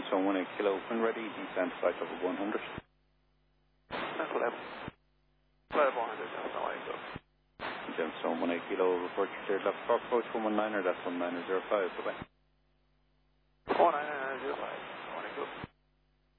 Gemstone 18 Kilo. When ready, descend flight level 100. Central level. Flight level 100, that's no way, so. Gemstone 18 Kilo, report your cleared left for approach 119er, that's 1905, bye-bye. 119er.